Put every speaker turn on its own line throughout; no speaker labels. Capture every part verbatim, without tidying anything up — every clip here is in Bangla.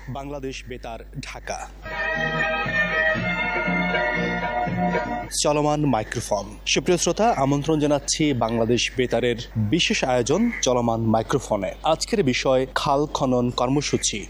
বাংলাদেশ বেতার, ঢাকা। চলমান মাইক্রোফোন। সুপ্রিয় শ্রোতা, আমন্ত্রণ জানাচ্ছি বাংলাদেশ বেতারের বিশেষ আয়োজন চলমান মাইক্রোফোনে। আজকের বিষয় খাল খনন কর্মসূচি।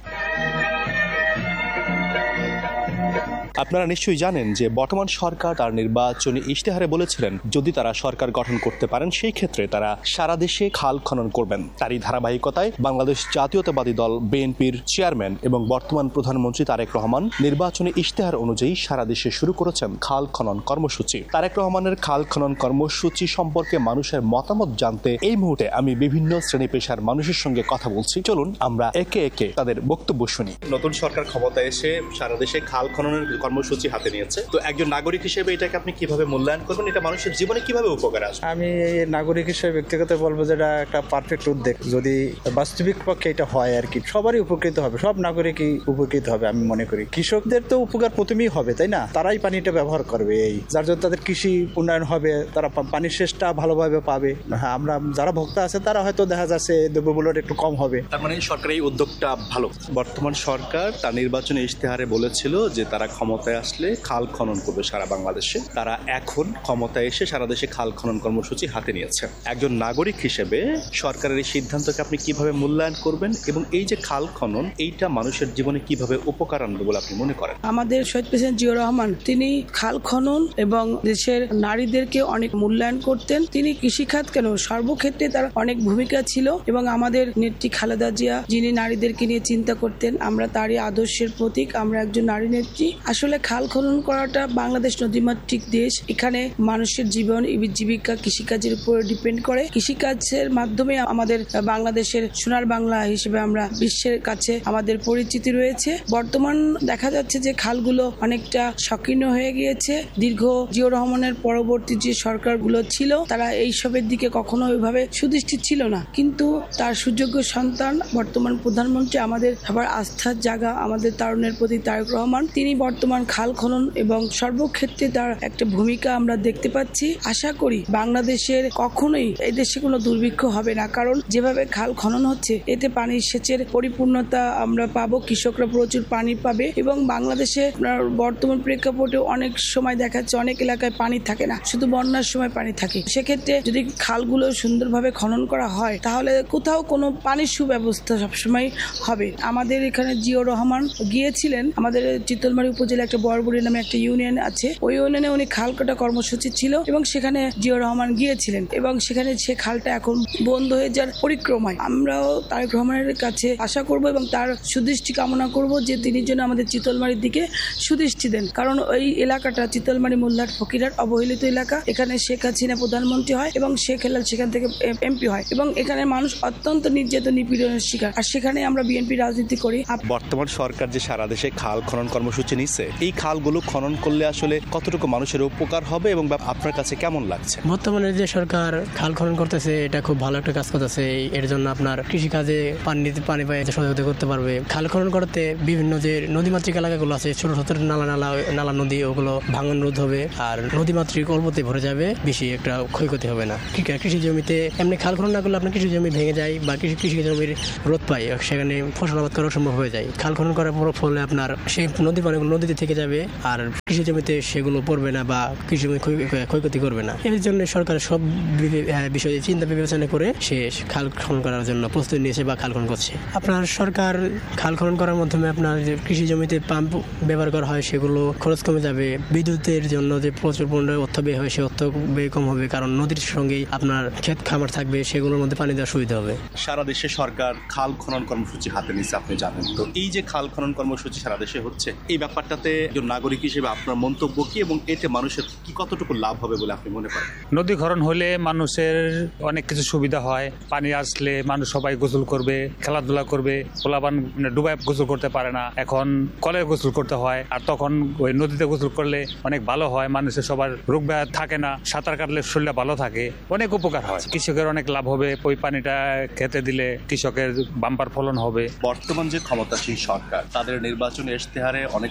আপনারা নিশ্চয়ই জানেন যে বর্তমান সরকার তার নির্বাচনী ইশতেহারে বলেছিলেন যদি তারা সরকার গঠন করতে পারেন সেই ক্ষেত্রে তারা সারা দেশে খাল খনন করবেন। তারই ধারাবাহিকতায় বাংলাদেশ জাতীয়তাবাদী দল বিএনপির চেয়ারম্যান এবং বর্তমান প্রধানমন্ত্রী তারেক রহমান নির্বাচনী ইশতেহার অনুযায়ী সারা দেশে শুরু করেছেন খাল খনন কর্মসূচি। তারেক রহমানের খাল খনন কর্মসূচি সম্পর্কে মানুষের মতামত জানতে এই মুহূর্তে আমি বিভিন্ন শ্রেণী পেশার মানুষের সঙ্গে কথা বলছি। চলুন আমরা একে একে তাদের বক্তব্য শুনি। নতুন সরকার ক্ষমতায় এসে সারা দেশে খাল খননের কর্মসূচি হাতে নিয়েছে, তো একজন নাগরিক হিসেবে এটাকে আপনি কিভাবে মূল্যায়ন করবেন? এটা মানুষের জীবনে কিভাবে উপকার আসবে?
আমি নাগরিক হিসেবে ব্যক্তিগত বলবো যে এটা একটা পারফেক্ট উদ্যোগ। যদি বাস্তবিক পক্ষে এটা হয় আর কি, সবারই উপকৃত হবে, সব নাগরিকই উপকৃত হবে আমি মনে করি। কৃষকদের তো উপকার প্রথমেই হবে, তাই না? তারাই পানিটা ব্যবহার করবে, এই যার জন্য তাদের কৃষি উন্নয়ন হবে, তারা পানির সেচটা ভালোভাবে পাবে। হ্যাঁ, আমরা যারা ভোক্তা আছে তারা হয়তো দেখা যাচ্ছে দ্রব্যমূল্য একটু কম হবে।
তার মানে সরকার এই উদ্যোগটা ভালো। বর্তমান সরকার তার নির্বাচনী ইশতেহারে বলেছিল যে তারা ক্ষমতায় আসলে খাল খনন করবে সারা বাংলাদেশে। তারা এখন ক্ষমতায় এসে সারা দেশে খাল খনন কর্মসূচি হাতে নিয়েছে। একজন নাগরিক হিসেবে সরকারের এই সিদ্ধান্তকে আপনি কিভাবে মূল্যায়ন করবেন এবং এই যে খাল খনন এইটা মানুষের জীবনে কিভাবে উপকার আনবে বলে আপনি মনে করেন?
আমাদের শহীদ প্রেসিডেন্ট জিয়াউর রহমান তিনি খাল খনন এবং দেশের নারীদেরকে অনেক মূল্যায়ন করতেন। তিনি কৃষিখাত কেন সর্বক্ষেত্রে তার অনেক ভূমিকা ছিল এবং আমাদের নেত্রী খালেদা জিয়া যিনি নারীদেরকে নিয়ে চিন্তা করতেন, আমরা তারই আদর্শের প্রতীক। আমরা একজন নারী নেত্রী। আসলে খাল খনন করাটা বাংলাদেশ নদীমাতৃক দেশ, এখানে মানুষের জীবন জীবিকা কৃষিকাজের উপর ডিপেন্ড করে। কৃষিকাজের মাধ্যমে আমাদের বাংলাদেশের সোনার বাংলা হিসেবে আমরা বিশ্বের কাছে আমাদের পরিচিতি রয়েছে। বর্তমান দেখা যাচ্ছে যে খালগুলো অনেকটা সংকীর্ণ হয়ে গিয়েছে। দীর্ঘ জিয়াউর রহমানের পরবর্তী যে সরকারগুলো ছিল তারা এইসবের দিকে কখনো ওইভাবে সুদৃষ্টি ছিল না, কিন্তু তার সুযোগ্য সন্তান বর্তমান প্রধানমন্ত্রী আমাদের সবার আস্থার জায়গা আমাদের তারুণের প্রতি তারেক রহমান, তিনি বর্তমান খাল খনন এবং সর্বক্ষেত্রে তার একটা ভূমিকা আমরা দেখতে পাচ্ছি। আশা করি বাংলাদেশের কখনোই এই দেশে কোনো দুর্ভিক্ষ হবে না, কারণ যেভাবে খাল খনন হচ্ছে এতে পানির সেচের পরিপূর্ণতা আমরা পাবো, কৃষকরা প্রচুর পানি পাবে এবং বাংলাদেশে বর্তমান প্রেক্ষাপটে অনেক সময় দেখা যাচ্ছে অনেক এলাকায় পানি থাকে না, শুধু বন্যার সময় পানি থাকে। সেক্ষেত্রে যদি খালগুলো সুন্দরভাবে খনন করা হয় তাহলে কোথাও কোনো পানির সুব্যবস্থা সবসময় হবে। আমাদের এখানে জিয়াউর রহমান গিয়েছিলেন, আমাদের চিতলমারী উপজেলা একটা বড়বুড়ি নামে একটা ইউনিয়ন আছে, ওই ইউনিয়নে উনি খাল কাটা কর্মসূচি ছিল এবং সেখানে জিয়াউর রহমান গিয়েছিলেন এবং সেখানে সে খালটা এখন বন্ধ হয়ে যাওয়ার পরিক্রমায়। আমরাও তারেক রহমানের কাছে আশা করব এবং তার সুদৃষ্টি কামনা করব যে তিনি যেন আমাদের চিতলমারির দিকে সুদৃষ্টি দেন, কারণ ওই এলাকাটা চিতলমারি মোল্লার ফকিরহাট অবহেলিত এলাকা। এখানে শেখ হাসিনা প্রধানমন্ত্রী হয় এবং শেখ হেলাল সেখান থেকে এমপি হয় এবং এখানে মানুষ অত্যন্ত নির্যাতন নিপীড়নের শিকার, আর সেখানে আমরা বিএনপি রাজনীতি করি।
বর্তমান সরকার যে সারা দেশে খাল খনন কর্মসূচি নিচ্ছে, এই খালগুলো খনন করলে আসলে কতটুকু মানুষের উপকার হবে এবং আপনার কাছে কেমন লাগছে?
বর্তমানে যে সরকার খাল খনন করতেছে এটা খুব ভালো একটা কাজ করতেছে। এর জন্য আপনার কৃষিকাজে পানি পানি পাই সহযোগিতা করতে পারবে। খাল খনন করতে বিভিন্ন যে নদীমাতৃক এলাকাগুলো আছে, ছোট ছোট নালা নালা নালা নদী, ওগুলো ভাঙন রোধ হবে আর নদীমাতৃক অল্পতে ভরে যাবে, বেশি একটা ক্ষয়ক্ষতি হবে না। কৃষি জমিতে এমনি খাল খনন না করলে আপনার কৃষি জমি ভেঙে যায় বা কৃষি কৃষি জমির রোধ পায়, সেখানে ফসল আবাদ করা সম্ভব হয়ে যায়। খাল খনন করার ফলে আপনার সেই নদী পানিগুলো নদীতে থেকে যাবে আর কৃষি জমিতে সেগুলো পড়বে না বা কৃষি জমি ক্ষয়ক্ষতি করবে না। এর জন্য সরকার সব বিষয়ে চিন্তা বিবেচনা করে সে খাল খনন করার জন্য প্রস্তুতি নিয়েছে বা খাল খনন করছে। আপনার সরকার খাল খনন করার মাধ্যমে আপনার যে কৃষি জমিতে পাম্প ব্যবহার করা হয় সেগুলো খরচ কমে যাবে। বিদ্যুতের জন্য যে প্রচুর পরিমাণে অর্থ ব্যয় হয় সে অর্থ ব্যয় কম হবে, কারণ নদীর সঙ্গেই আপনার ক্ষেত খামার থাকবে, সেগুলোর মধ্যে পানি দেওয়ার সুবিধা হবে।
সারা দেশে সরকার খাল খনন কর্মসূচি হাতে নিচ্ছে, আপনি জানেন। তো এই যে খাল খনন কর্মসূচি সারা দেশে হচ্ছে, এই ব্যাপারটাতে একজন নাগরিক হিসেবে আপনার মন্তব্য কি এবং এতে মানুষের কি কতটুকু লাভ হবে বলে আপনি মনে করেন?
নদী খনন হলে মানুষের অনেক কিছু সুবিধা হয়। পানি আসলে মানুষ সবাই গোসল করবে, খেলাধুলা করবে। পোলাপান ডুবাই গোসল করতে পারে না, এখন কলে গোসল করতে হয়, আর তখন ওই নদীতে গোসল করলে অনেক ভালো হয়। মানুষের সবার রোগ ব্যাধি থাকে না, সাঁতার কাটলে শরীরটা ভালো থাকে, অনেক উপকার হয়। কৃষকের অনেক লাভ হবে, ওই পানিটা খেতে দিলে কৃষকের বাম্পার ফলন হবে।
বর্তমান যে ক্ষমতাসীন সরকার তাদের নির্বাচনী ইশতেহারে অনেকগুলো ব্যাপার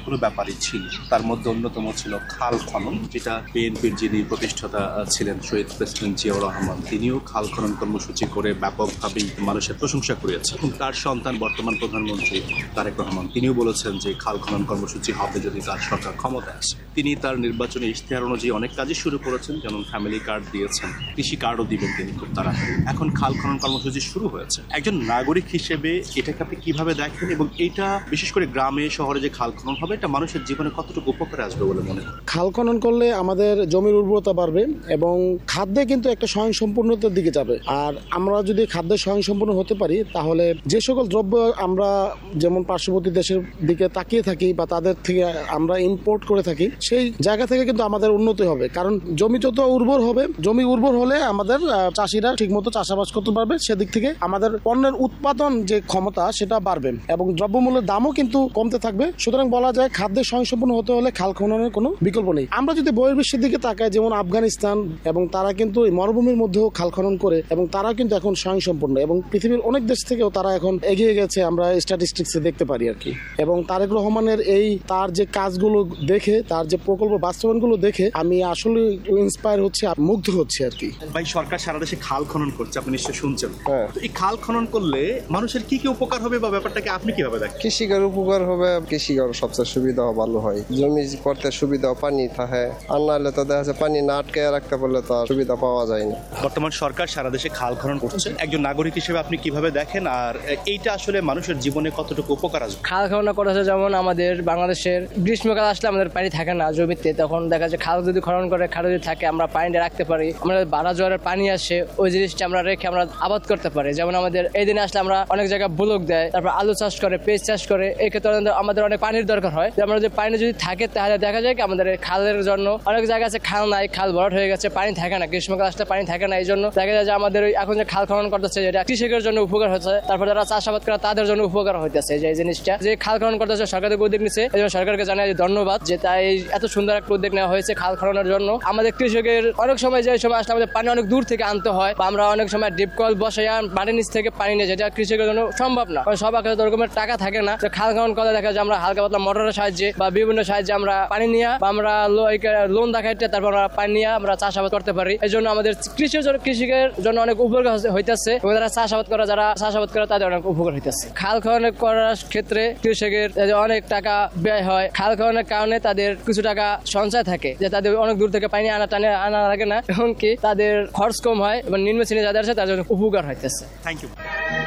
দাবি ছিল, তার মধ্যে অন্যতম ছিল খাল খনন, যেটা বিএনপির যিনি প্রতিষ্ঠাতা ছিলেন শহীদ প্রেসিডেন্ট জিয়াউর রহমান, তিনিও খাল খনন কর্মসূচি করে ব্যাপকভাবেই মানুষের প্রশংসা করেছেন। তার সন্তান বর্তমান প্রধানমন্ত্রী তারেক রহমান, তিনিও বলেছেন যে খাল খনন কর্মসূচি হবে যদি তার সরকার ক্ষমতায় আসে। তিনি তার নির্বাচনী ইশতেহার অনুযায়ী অনেক কাজই শুরু করেছেন, যেমন ফ্যামিলি কার্ড দিয়েছেন, কৃষি কার্ডও দিবেন তিনি খুব তাড়াতাড়ি। এখন খাল খনন কর্মসূচি শুরু হয়েছে। একজন নাগরিক হিসেবে এটাকে আপনি কিভাবে দেখেন, এবং এটা বিশেষ করে গ্রামে শহরে যে খাল খনন হবে, এটা মানুষের জীবনে কতটুকু উপকারে আসবে বলে মনে করেন?
খাল খনন করলে আমাদের জমির উর্বরতা বাড়বে এবং খাদ্যে কিন্তু একটা স্বয়ংসম্পূর্ণতার দিকে যাবে। আর আমরা যদি খাদ্যে স্বয়ংসম্পূর্ণ হতে পারি, তাহলে যে সকল দ্রব্য আমরা যেমন পার্শ্ববর্তী দেশের দিকে তাকিয়ে থাকি বা তাদের থেকে আমরা ইম্পোর্ট করে থাকি, সেই জায়গা থেকে কিন্তু আমাদের উন্নতি হবে। কারণ জমি যত উর্বর হবে, জমি উর্বর হলে আমাদের চাষিরা ঠিকমতো চাষাবাদ করতে পারবে, সেদিক থেকে আমাদের পণ্যের উৎপাদন যে ক্ষমতা সেটা বাড়বে এবং দ্রব্যমূল্যের দামও কিন্তু কমতে থাকবে। সুতরাং বলা যায় খাদ্যে স্বয়ংসম্পূর্ণ হতে হলে খাল খননের কোনো বিকল্প নেই। আমরা যদি বহির্বিশ্বের দিকে তাকাই, যেমন আফগানিস্তান, এবং তারা কিন্তু এই মরুভূমির মধ্যেও খাল খনন করে এবং তারা কিন্তু এখন স্বয়ংসম্পূর্ণ, এবং পৃথিবীর অনেক দেশ থেকেও তারা এখন এগিয়ে গেছে, আমরা স্ট্যাটিস্টিক্সে দেখতে পারি আর কি। এবং তারেক রহমানের এই তার যে কাজগুলো দেখে, তার যে প্রকল্প বাস্তবায়নগুলো দেখে আমি আসলে ইন্সপায়ার হচ্ছে, মুগ্ধ হচ্ছে আর কি।
ভাই, সরকার সারা দেশে খাল খনন করছে, আপনি নিশ্চয়ই শুনছেন। তো এই খাল খনন করলে মানুষের কি কি উপকার হবে বা ব্যাপারটাকে আপনি কিভাবে দেখেন?
কৃষিকার উপকার হবে, কৃষিকার সবচেয়ে সুবিধা ভালো হয়, জমি করতে সুবিধা, পানি থাকে। আর নাহলে তো দেখা যাচ্ছে পানি না আটকে রাখতে পারলে তো সুবিধা পাওয়া যায় না।
বর্তমান সরকার সারা দেশে খাল খনন করছে, একজন নাগরিক হিসেবে আপনি কিভাবে দেখেন, আর এইটা আসলে মানুষের জীবনে কতটুকু উপকার আসবে?
খাল খনন করেছে, যেমন আমাদের বাংলাদেশের গ্রীষ্মকাল আসলে আমাদের পানি থাকে না জমিতে, তখন দেখা যায় খাল যদি খনন করে, খাল যদি থাকে, আমরা পানিটা রাখতে পারি। আমাদের বাড়া জোয়ারের পানি আসে, ওই জিনিসটা আমরা রেখে আমরা আবাদ করতে পারি। যেমন আমাদের এই দিনে আসলে আমরা অনেক জায়গায় ব্লক দেয়, তারপর আলু চাষ করে, পেঁয়াজ চাষ করে, এই ক্ষেত্রে আমাদের অনেক পানির দরকার হয়। আমরা যদি পানি যদি থাকে, তাহলে দেখা যায় কি আমাদের খালের জন্য অনেক জায়গা আছে খাল নাই, খাল ভরাট হয়ে গেছে, পানি থাকে না, গ্রীষ্মকাল আসলে পানি থাকে না। এই জন্য দেখা যায় যে আমাদের এখন যে খাল খনন করতেছে, যেটা কৃষকের জন্য উপকার হচ্ছে, তারপর যারা চাষাবাদ করে তাদের জন্য উপকার হইতেছে। যে জিনিসটা যে খাল খনন করতেছে, সরকার থেকে উদ্যোগ নিচ্ছে, এই জন্য সরকারকে জানাই ধন্যবাদ যে তাই এত সুন্দর একটা উদ্যোগ নেওয়া হয়েছে খাল খননের জন্য। আমাদের কৃষকের অনেক সময় যে সময় আসলে আমাদের পানি অনেক দূর থেকে আনতে হয়, বা আমরা অনেক সময় ডিপ কল বসে মাটির নিচ থেকে পানি নিয়ে, যেটা কৃষকের জন্য সম্ভব না, সবার কাছে রকমের টাকা থাকে না। খাল খনন করে দেখা যায় আমরা হালকা পাতলা মোটরের সাহায্যে বা বিভিন্ন সাহায্যে আমরা পানি নিয়ে বা আমরা লোন দেখাইতে তারপর আমরা পানি নিয়ে আমরা চাষাবাদ করতে পারি। এই জন্য আমাদের কৃষির জন্য কৃষকের জন্য অনেক উপকার হইতেছে, এবং যারা চাষাবাদ করে যারা চাষাবাদ করে তাদের অনেক উপকার হইতেছে। খাল খনন করার ক্ষেত্রে কৃষকের অনেক টাকা ব্যয় হয়, খাল খননের কারণে তাদের কিছু টাকা সঞ্চয় থাকে, যে তাদের অনেক দূর থেকে পানি আনা টানে আনা লাগে না, এমনকি তাদের খরচ কম হয় এবং নিম্ন শ্রেণী যাদের আছে তাদের জন্য উপকার হইতেছে।
Thank you.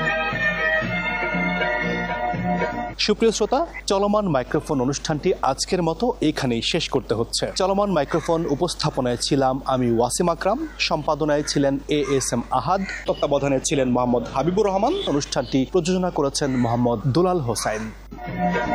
সুপ্রিয় শ্রোতা, চলমান মাইক্রোফোন অনুষ্ঠানটি আজকের মতো এখানেই শেষ করতে হচ্ছে। চলমান মাইক্রোফোন উপস্থাপনায় ছিলাম আমি ওয়াসিম আকরাম, সম্পাদনায় ছিলেন এ এস এম আহাদ, তত্ত্বাবধানে ছিলেন মোহাম্মদ হাবিবুর রহমান। অনুষ্ঠানটি প্রযোজনা করেছেন মোহাম্মদ দুলাল হোসাইন।